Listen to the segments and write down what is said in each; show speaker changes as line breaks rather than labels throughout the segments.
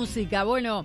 música. Bueno,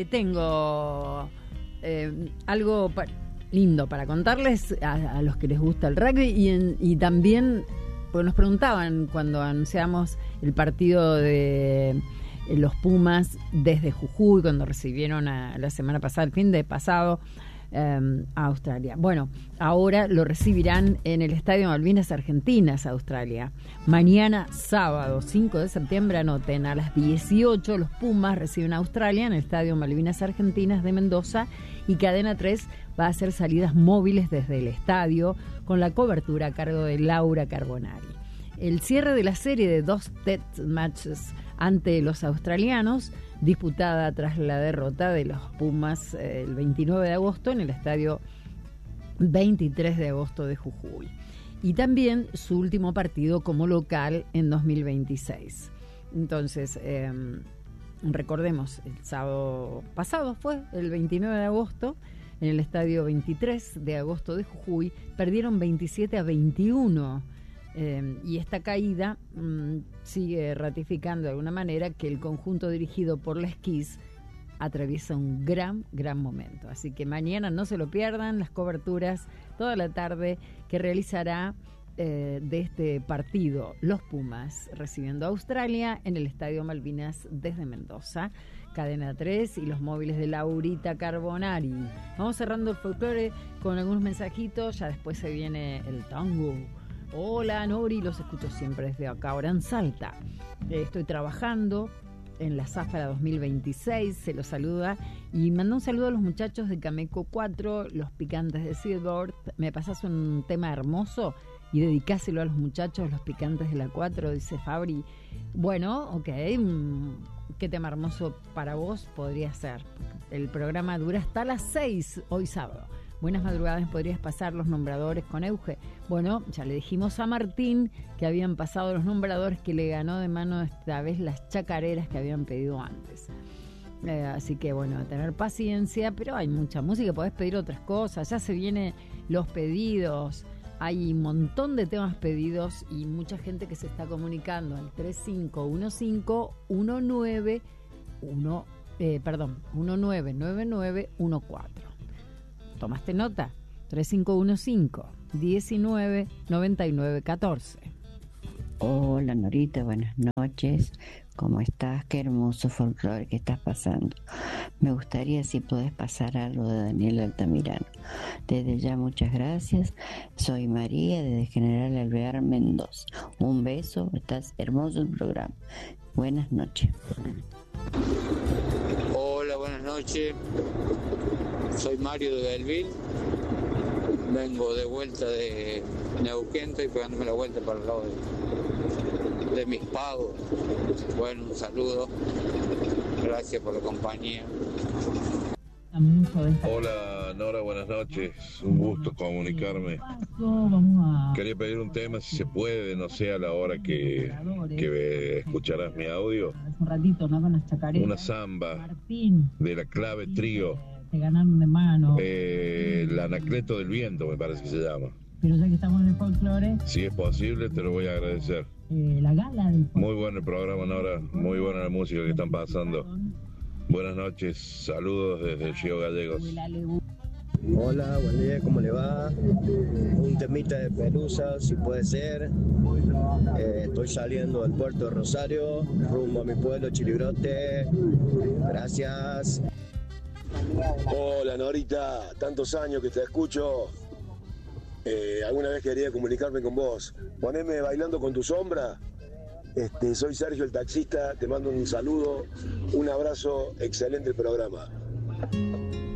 tengo algo lindo para contarles a los que les gusta el rugby y también, porque nos preguntaban cuando anunciamos el partido de los Pumas desde Jujuy, cuando recibieron la semana pasada, el fin de pasado, a Australia. Bueno, ahora lo recibirán en el Estadio Malvinas Argentinas, Australia. Mañana, sábado 5 de septiembre, anoten, a las 18 los Pumas reciben a Australia en el Estadio Malvinas Argentinas de Mendoza, y Cadena 3 va a hacer salidas móviles desde el estadio con la cobertura a cargo de Laura Carbonari. El cierre de la serie de 2 test matches ante los australianos, disputada tras la derrota de los Pumas el 29 de agosto en el estadio 23 de agosto de Jujuy. Y también su último partido como local en 2026. Entonces, recordemos, el sábado pasado fue el 29 de agosto, en el estadio 23 de agosto de Jujuy, perdieron 27-21. Y esta caída sigue ratificando de alguna manera que el conjunto dirigido por Les Kiss atraviesa un gran momento. Así que mañana no se lo pierdan, las coberturas toda la tarde que realizará de este partido los Pumas recibiendo a Australia en el Estadio Malvinas desde Mendoza. Cadena 3 y los móviles de Laurita Carbonari. Vamos cerrando el folclore con algunos mensajitos, ya después se viene el tango. Hola Nori, los escucho siempre desde acá, ahora en Salta. Estoy trabajando en la Zafra 2026, se los saluda y manda un saludo a los muchachos de Cameco 4, los picantes de Silver. Me pasas un tema hermoso y dedicáselo a los muchachos, los picantes de la 4, dice Fabri. Bueno, ok, qué tema hermoso para vos podría ser. El programa dura hasta las 6 hoy sábado. Buenas madrugadas, ¿podrías pasar los nombradores con Euge? Bueno, ya le dijimos a Martín que habían pasado los nombradores, que le ganó de mano esta vez las chacareras que habían pedido antes. Así que bueno, a tener paciencia, pero hay mucha música, podés pedir otras cosas, ya se vienen los pedidos, hay un montón de temas pedidos y mucha gente que se está comunicando al 199914. ¿Tomaste nota? 3515-199914.
Hola Norita, buenas noches. ¿Cómo estás? Qué hermoso folclore que estás pasando. Me gustaría si podés pasar algo de Daniel Altamirano. Desde ya muchas gracias. Soy María desde General Alvear, Mendoza. Un beso, estás hermoso el programa. Buenas noches.
Hola, buenas noches. Soy Mario de Belville. Vengo de vuelta de Neuquén, estoy pegándome la vuelta para el lado de mis pagos. Bueno, un saludo. Gracias por la compañía.
Hola Nora, buenas noches. Un gusto comunicarme. Quería pedir un tema, si se puede, no sé a la hora que escucharás mi audio. Una samba de la Clave Trío. El Anacleto del Viento, me parece que se llama.
Pero ya que estamos en el folclore,
Si es posible, te lo voy a agradecer.
La gala del folclore.
Muy bueno el programa, Nora. Muy buena la música que están pasando. Buenas noches. Saludos desde Río Gallegos.
Hola, buen día, ¿cómo le va? Un temita de Pelusa, si puede ser. Estoy saliendo del puerto de Rosario, rumbo a mi pueblo, Chilibrote. Gracias.
Hola Norita, tantos años que te escucho. Alguna vez quería comunicarme con vos. Poneme Bailando con tu sombra. Soy Sergio el taxista, te mando un saludo, un abrazo, excelente el programa.